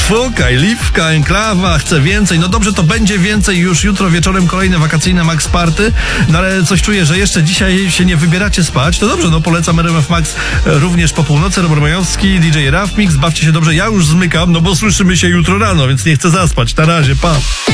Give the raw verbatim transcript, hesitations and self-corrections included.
Fukaj, Liwka, Enklawa, chcę więcej. No dobrze, to będzie więcej już jutro wieczorem kolejne wakacyjne Max Party, no ale coś czuję, że jeszcze dzisiaj się nie wybieracie spać. To dobrze, no polecam R M F Max również po północy. Robert Majowski, D J Raf Mix, bawcie się dobrze. Ja już zmykam, no bo słyszymy się jutro rano, więc nie chcę zaspać. Na razie, pa.